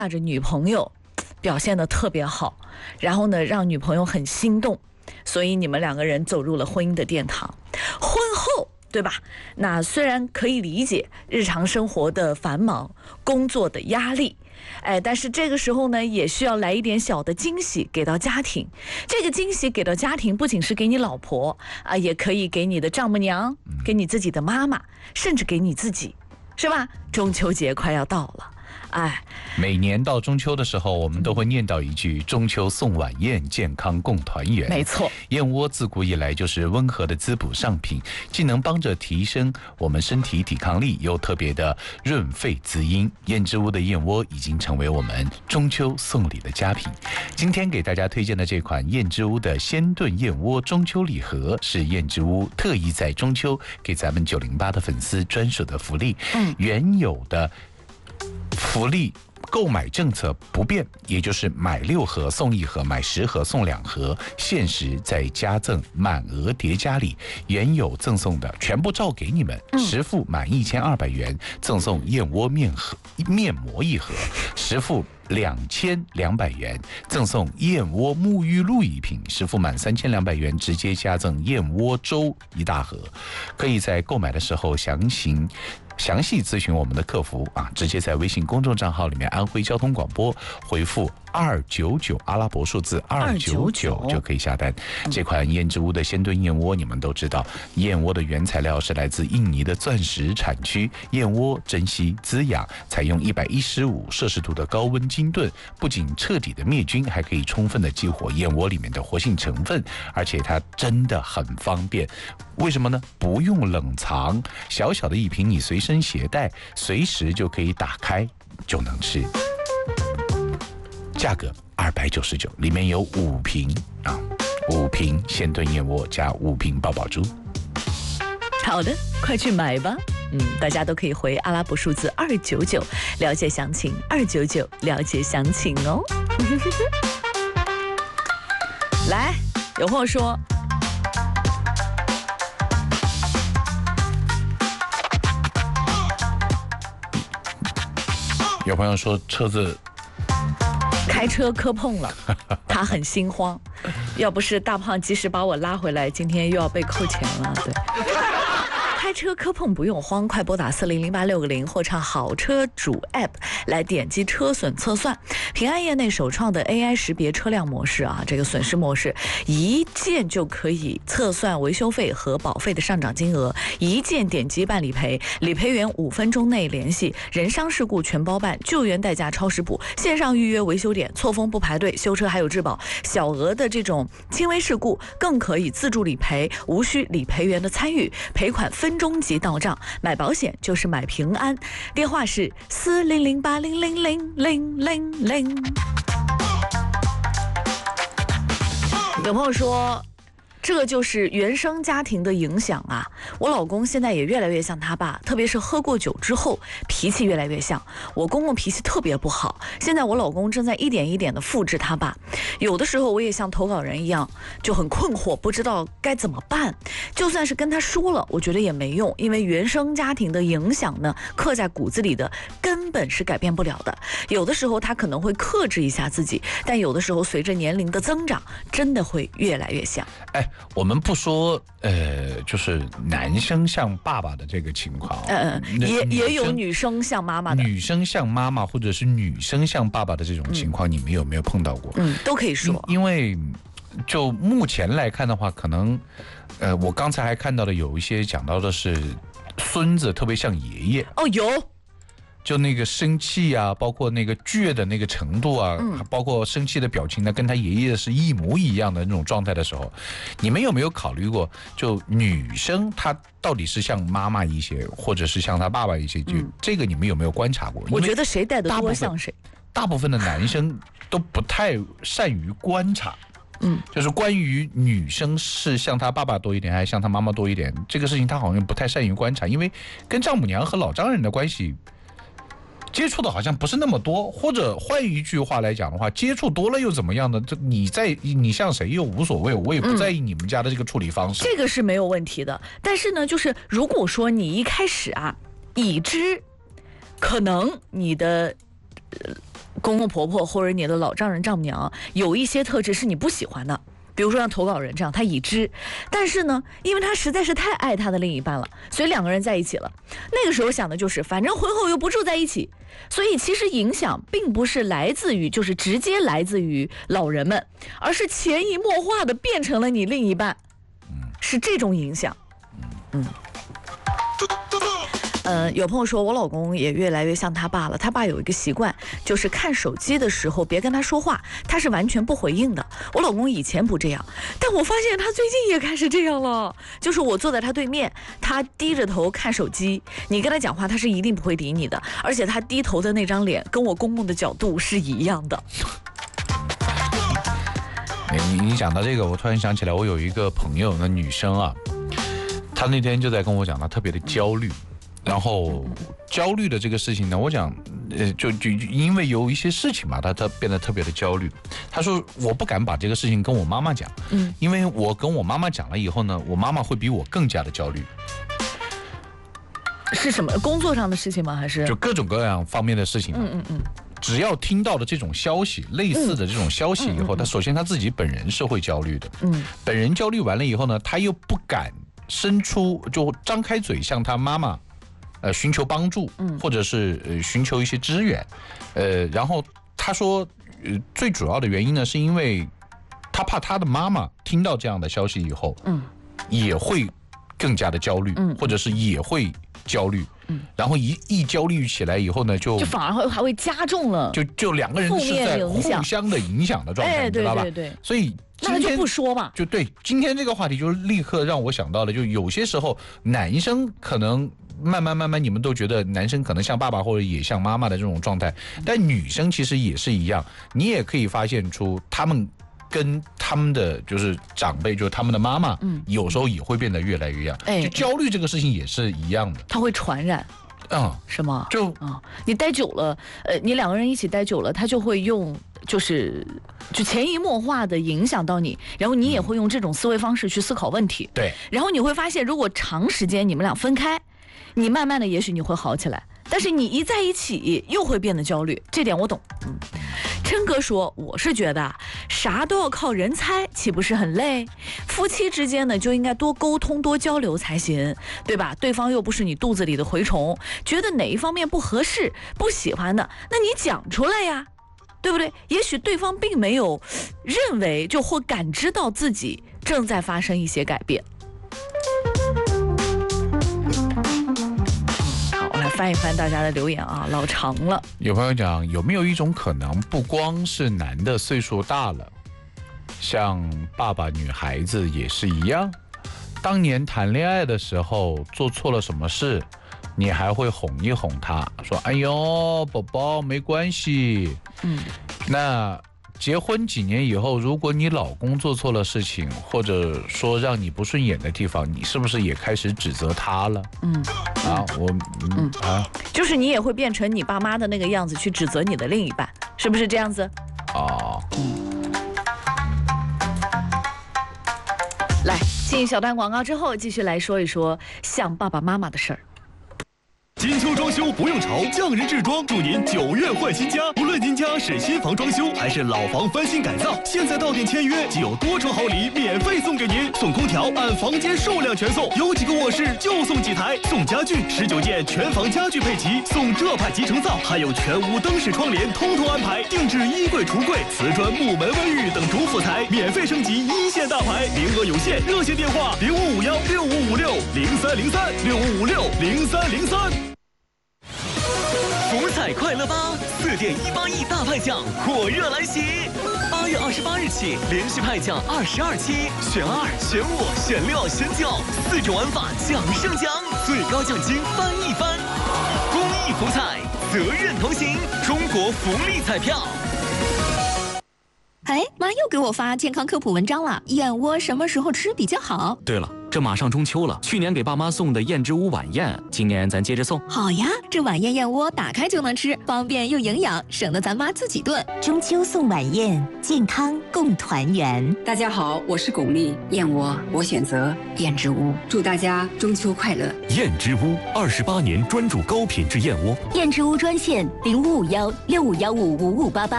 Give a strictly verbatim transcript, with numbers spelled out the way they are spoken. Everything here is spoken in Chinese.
带着女朋友表现得特别好，然后呢让女朋友很心动，所以你们两个人走入了婚姻的殿堂。婚后对吧？那虽然可以理解日常生活的繁忙，工作的压力，哎，但是这个时候呢，也需要来一点小的惊喜给到家庭。这个惊喜给到家庭，不仅是给你老婆啊，也可以给你的丈母娘，给你自己的妈妈，甚至给你自己，是吧？中秋节快要到了。哎， 每年到中秋的时候，我们都会念叨一句“中秋送晚宴，健康共团圆”。 没错， 燕窝自古以来就是温和的滋补上品，既能帮着提升我们身体抵抗力，又特别的润肺滋阴。燕之屋的燕窝已经成为我们中秋送礼的佳品。今天给大家推荐的这款燕之屋的鲜炖燕窝中秋礼盒，是燕之屋特意在中秋给咱们九零八的粉丝专属的福利。嗯，原有的福利购买政策不变，也就是买六盒送一盒，买十盒送两盒，限时再加赠满额叠加礼，原有赠送的全部照给你们。实付满一千二百元赠送燕窝面盒面膜一盒，实付两千两百元赠送燕窝沐浴露一瓶，实付满三千两百元直接加赠燕窝粥一大盒。可以在购买的时候详行详细咨询我们的客服啊，直接在微信公众账号里面安徽交通广播回复二九九阿拉伯数字二九九就可以下单。这款燕之屋的鲜炖燕窝，你们都知道，燕窝的原材料是来自印尼的钻石产区，燕窝珍稀滋养，采用一百一十五摄氏度的高温精炖，不仅彻底的灭菌，还可以充分的激活燕窝里面的活性成分，而且它真的很方便。为什么呢？不用冷藏，小小的一瓶，你随身携带，随时就可以打开就能吃。价格二百九十九，里面有五瓶啊，五瓶鲜炖燕窝加五瓶爆爆珠。 好的，快去买吧。嗯，大家都可以回阿拉伯数字二九九了解详情，二九九了解详情哦。来，有朋友说。 有朋友说车子开车磕碰了，他很心慌，要不是大胖及时把我拉回来，今天又要被扣钱了。对，开车磕碰不用慌，快拨打四零零八六个零或上好车主 App 来点击车损测算。平安业内首创的 A I 识别车辆模式啊，这个损失模式一键就可以测算维修费和保费的上涨金额，一键点击办理赔，理赔员五分钟内联系，人伤事故全包办，救援代价超时补，线上预约维修点，错峰不排队，修车还有质保，小额的这种轻微事故更可以自助理赔，无需理赔员的参与，赔款分钟即到账。买保险就是买平安，电话是四零零八零零零零零零。有朋友说，这就是原生家庭的影响啊！我老公现在也越来越像他爸，特别是喝过酒之后，脾气越来越像。我公公脾气特别不好，现在我老公正在一点一点的复制他爸。有的时候我也像投稿人一样，就很困惑，不知道该怎么办。就算是跟他说了，我觉得也没用，因为原生家庭的影响呢，刻在骨子里的，根本是改变不了的。有的时候他可能会克制一下自己，但有的时候随着年龄的增长，真的会越来越像。 哎，我们不说，呃，就是男生像爸爸的这个情况， 嗯嗯，也也有女生像妈妈的， 女生像妈妈或者是女生像爸爸的这种情况，嗯、你们有没有碰到过？ 嗯，都可以说， 因为就目前来看的话，可能，呃，我刚才还看到的有一些讲到的是孙子特别像爷爷哦，有。 就那个生气啊，包括那个倔的那个程度啊，嗯、包括生气的表情呢，跟他爷爷是一模一样的那种状态的时候，你们有没有考虑过，就女生她到底是像妈妈一些，或者是像她爸爸一些？就、嗯、这个你们有没有观察过？ 我觉得谁带的多像谁。 大部分的男生都不太善于观察。嗯，就是关于女生是像她爸爸多一点，还是像她妈妈多一点，这个事情他好像不太善于观察，因为跟丈母娘和老丈人的关系。接触的好像不是那么多，或者换一句话来讲的话，接触多了又怎么样呢？这你在你像谁又无所谓，我也不在意你们家的这个处理方式。 嗯、这个是没有问题的，但是呢，就是如果说你一开始啊，已知可能你的公公婆婆或者你的老丈人丈母娘有一些特质是你不喜欢的，比如说像投稿人这样，他已知，但是呢，因为他实在是太爱他的另一半了，所以两个人在一起了。那个时候想的就是，反正婚后又不住在一起，所以其实影响并不是来自于，就是直接来自于老人们，而是潜移默化的变成了你另一半，是这种影响。嗯。呃，有朋友说我老公也越来越像他爸了，他爸有一个习惯，就是看手机的时候别跟他说话，他是完全不回应的。我老公以前不这样，但我发现他最近也开始这样了，就是我坐在他对面，他低着头看手机，你跟他讲话他是一定不会理你的，而且他低头的那张脸跟我公公的角度是一样的。 你你讲到这个，我突然想起来，我有一个朋友，那女生啊，她那天就在跟我讲，她特别的焦虑。然后焦虑的这个事情呢，我讲，呃，就就因为有一些事情嘛，他他变得特别的焦虑。他说我不敢把这个事情跟我妈妈讲，嗯，因为我跟我妈妈讲了以后呢，我妈妈会比我更加的焦虑。 是什么工作上的事情吗？还是就各种各样方面的事情？嗯嗯嗯。只要听到的这种消息，类似的这种消息以后，嗯嗯嗯、他首先他自己本人是会焦虑的，嗯，本人焦虑完了以后呢，他又不敢伸出就张开嘴向他妈妈。呃，寻求帮助，或者是呃寻求一些支援，呃，然后他说，呃，最主要的原因呢，是因为他怕他的妈妈听到这样的消息以后，嗯，也会更加的焦虑，嗯，或者是也会焦虑，嗯，然后一一焦虑起来以后呢，就就反而会还会加重了， 就就两个人是在互相的影响的状态，你知道吧？ 对对对， 所以。 那就不说吧。 就对，今天这个话题就立刻让我想到了，就有些时候男生可能慢慢慢慢，你们都觉得男生可能像爸爸或者也像妈妈的这种状态，但女生其实也是一样，你也可以发现出他们跟他们的就是长辈，就是他们的妈妈，嗯，有时候也会变得越来越一样。哎，就焦虑这个事情也是一样的， 它会传染。嗯，是吗？ 就啊、嗯，你待久了，呃，你两个人一起待久了，他就会用，就是就潜移默化的影响到你，然后你也会用这种思维方式去思考问题。 对， 然后你会发现，如果长时间你们俩分开，你慢慢的也许你会好起来，但是你一在一起又会变得焦虑，这点我懂。嗯，琛哥说，我是觉得啥都要靠人猜，岂不是很累？夫妻之间呢，就应该多沟通、多交流才行，对吧？对方又不是你肚子里的蛔虫，觉得哪一方面不合适、不喜欢的，那你讲出来呀，对不对？也许对方并没有认为就或感知到自己正在发生一些改变。翻一翻大家的留言啊，老长了。 有朋友讲，有没有一种可能，不光是男的岁数大了，像爸爸女孩子也是一样，当年谈恋爱的时候做错了什么事，你还会哄一哄他，说哎呦宝宝没关系。嗯，那结婚几年以后，如果你老公做错了事情，或者说让你不顺眼的地方，你是不是也开始指责他了？嗯，啊，我，嗯啊， 就是你也会变成你爸妈的那个样子去指责你的另一半，是不是这样子？哦，嗯。来，进一小段广告之后，继续来说一说像爸爸妈妈的事儿。 金秋装修不用愁，匠人制装祝您九月换新家。无论您家是新房装修还是老房翻新改造，现在到店签约即有多重好礼免费送给您，送空调按房间数量全送，有几个卧室就送几台，送家具十九件全房家具配齐，送这派集成灶，还有全屋灯饰窗帘通通安排，定制衣柜橱柜、瓷砖木门卫浴等主辅材，免费升级一线大牌，名额有限，热线电话零五五幺六五五六零三零三六五五六零三零三。福彩快乐吧，四点一八亿大派奖火热来袭！八月二十八日起，连续派奖二十二期，选二、选五、选六、选九，四种玩法奖胜奖，最高奖金翻一番。公益福彩，责任同行，中国福利彩票。 哎，妈又给我发健康科普文章了，燕窝什么时候吃比较好？ 对了， 这马上中秋了，去年给爸妈送的燕之屋晚宴，今年咱接着送。 好呀，这晚宴燕窝打开就能吃，方便又营养，省得咱妈自己炖。 中秋送晚宴，健康共团圆。 大家好，我是巩俐，燕窝我选择燕之屋，祝大家中秋快乐。 燕之屋二十八年专注高品质燕窝。 燕之屋专线零五五幺六五幺五五五八八。